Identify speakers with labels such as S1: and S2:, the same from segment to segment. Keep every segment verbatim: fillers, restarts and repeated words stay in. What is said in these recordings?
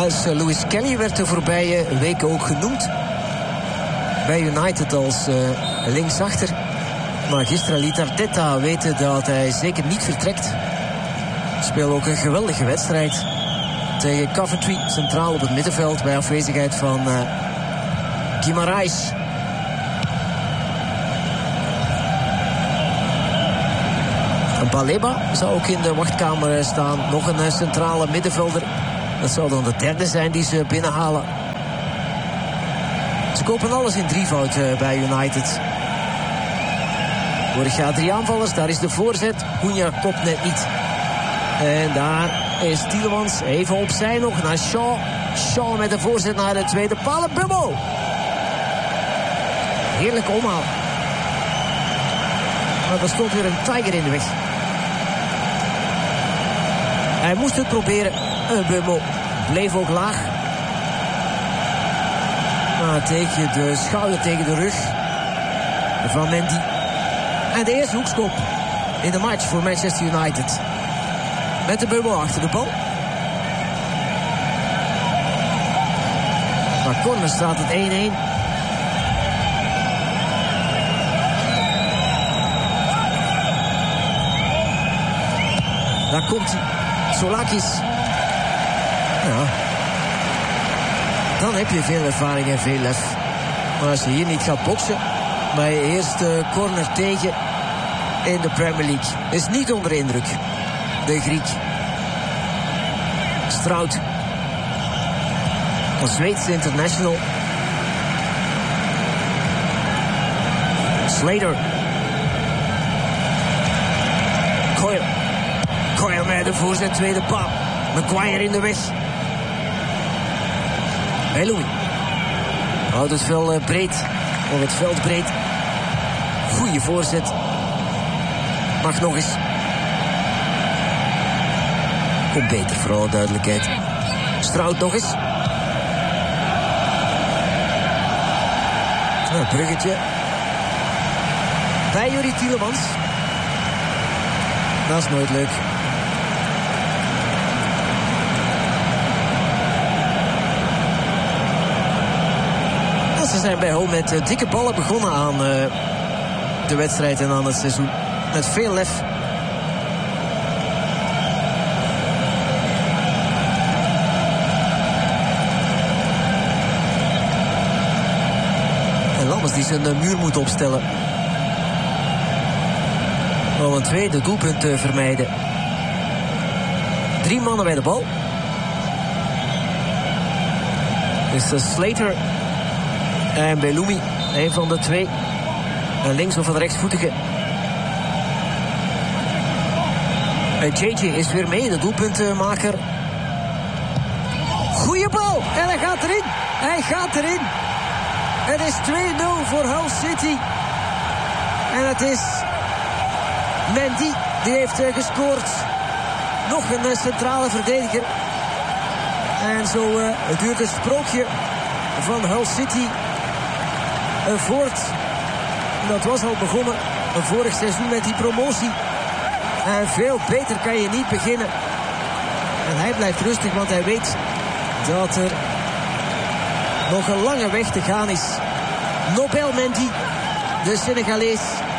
S1: Als uh, Louis Kelly werd de voorbije weken ook genoemd bij United als uh, linksachter. Maar gisteren liet Arteta weten dat hij zeker niet vertrekt. Speelde ook een geweldige wedstrijd tegen Coventry, centraal op het middenveld bij afwezigheid van uh, Guimaraes. Baleba zou ook in de wachtkamer staan. Nog een centrale middenvelder. Dat zou dan de derde zijn die ze binnenhalen. Ze kopen alles in drievoud bij United. Vorig jaar drie aanvallers. Daar is de voorzet. Cunha kopt net niet. En daar is Tielemans even opzij nog naar Shaw. Shaw met de voorzet naar de tweede paal. Bummo. Heerlijke omhaal. Maar er stond weer een Tiger in de weg. Hij moest het proberen. Uh, Bummo bleef ook laag. Maar tegen de schouder, tegen de rug van Mendy. En de eerste hoekschop in de match voor Manchester United. Met de Bummo achter de bal. Maar corner staat het één-één. Daar komt hij. Solakis. Ja. Dan heb je veel ervaring en veel lef. Maar als je hier niet gaat boksen bij je eerste corner tegen in de Premier League, is niet onder indruk. De Griek. Strout. Een Zweedse international. Slater. Coyle. Coyle met de voorzet, tweede paal. Maguire in de weg. Bellewy. Houdt het veel breed. Of het veld breed. Goeie voorzet. Mag nog eens. Komt beter, voor alle duidelijkheid. Strout nog eens. Nou, bruggetje. Bij Juri Tielemans. Dat is nooit leuk. Ze zijn bij Hol met uh, dikke ballen begonnen aan uh, de wedstrijd en aan het seizoen. Met veel lef. En Lammers die zijn uh, muur moet opstellen. Om een tweede doelpunt te vermijden. Drie mannen bij de bal. Dus uh, Slater en Bellewy, een van de twee. Een links- of een rechtsvoetige. J J is weer mee, de doelpuntenmaker. Goeie bal. En hij gaat erin. Hij gaat erin. Het is twee nul voor Hull City. En het is Mendy die heeft gescoord. Nog een centrale verdediger. En zo uh, duurt het sprookje van Hull City voort. Dat was al begonnen vorig seizoen met die promotie. En veel beter kan je niet beginnen. En hij blijft rustig, want hij weet dat er nog een lange weg te gaan is. Nobel Mendy, de Senegalees,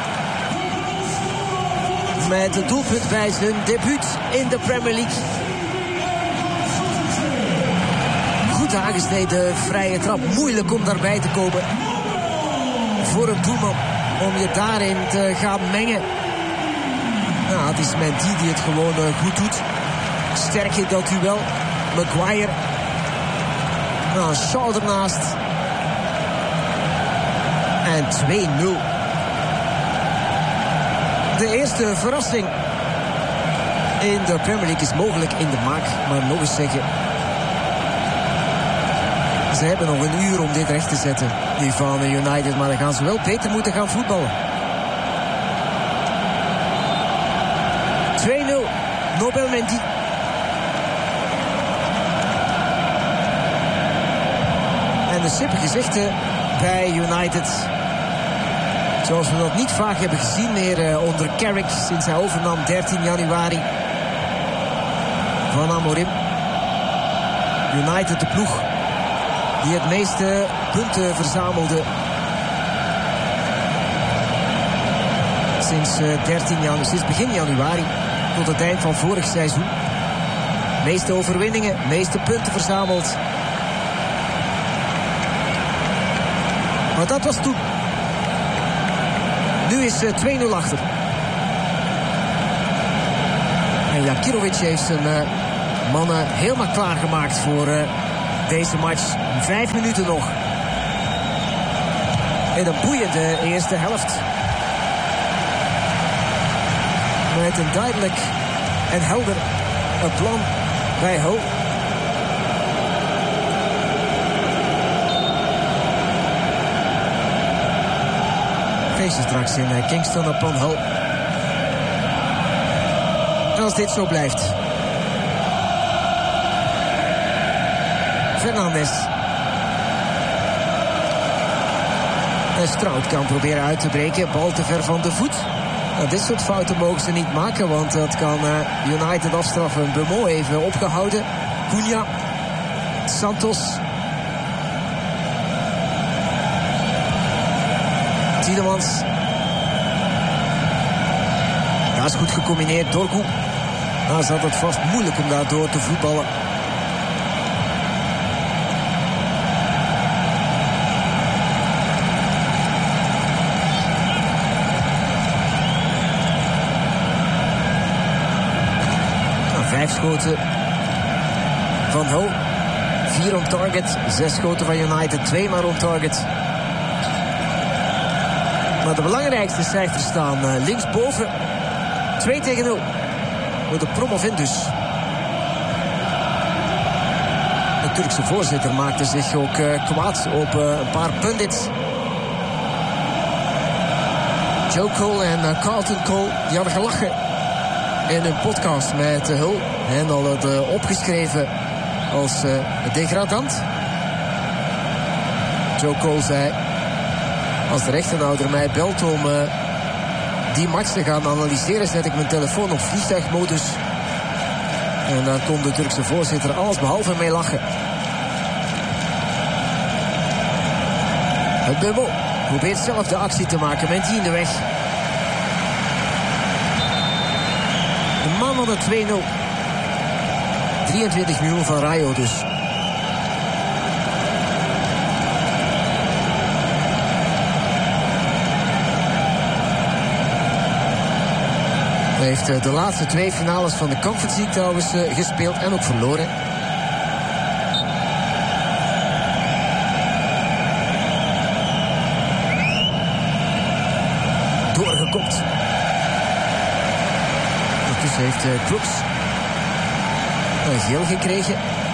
S1: met het doelpunt bij zijn debuut in de Premier League. Goed aangesneden vrije trap. Moeilijk om daarbij te komen voor een doelman om je daarin te gaan mengen. Nou, het is Mendy die het gewoon uh, goed doet. Sterk in dat duel. Maguire. Nou, Shaw ernaast. En twee nul. De eerste verrassing in de Premier League is mogelijk in de maak. Maar nog eens zeggen, ze hebben nog een uur om dit recht te zetten, die van United. Maar dan gaan ze wel beter moeten gaan voetballen. twee nul. Nobel Mendy. En de sippe gezichten bij United. Zoals we dat niet vaak hebben gezien meer uh, onder Carrick sinds hij overnam dertien januari van Amorim. United de ploeg die het meeste punten verzamelde. Sinds dertien januari, sinds begin januari tot het eind van vorig seizoen. Meeste overwinningen, meeste punten verzameld. Maar dat was toen. Nu is twee nul achter. En Jakirovic heeft zijn uh, mannen helemaal klaargemaakt voor uh, deze match. Vijf minuten nog. In een boeiende eerste helft. Met een duidelijk en helder plan bij Hull. Feestje straks in Kingston upon Hull. En als dit zo blijft. Fernandes. En Stroud kan proberen uit te breken. Bal te ver van de voet. Nou, dit soort fouten mogen ze niet maken, want dat kan uh, United afstraffen. Bemo even opgehouden. Cunha. Santos. Tielemans. Dat is goed gecombineerd. Dorgu. Nou is het vast moeilijk om daar door te voetballen. Vijf schoten van Hull. Vier on target. Zes schoten van United. Twee maar on target. Maar de belangrijkste cijfers staan uh, linksboven. twee tegen nul. Voor de promovendus. De Turkse voorzitter maakte zich ook uh, kwaad op uh, een paar pundits. Joe Cole en uh, Carlton Cole, die hadden gelachen in een podcast met uh, Hull. En al het uh, opgeschreven als uh, degradant. Joe Cole zei: als de rechtenhouder mij belt om uh, die match te gaan analyseren, zet ik mijn telefoon op vliegtuigmodus. En dan kon de Turkse voorzitter alles behalve mee lachen. Het Bemo probeert zelf de actie te maken. Mendy in de weg. De man van de twee nul. drieëntwintig miljoen van Rayo dus. Hij heeft de laatste twee finales van de Conference League trouwens gespeeld en ook verloren. Doorgekopt. Ondertussen heeft Brooks een geel gekregen.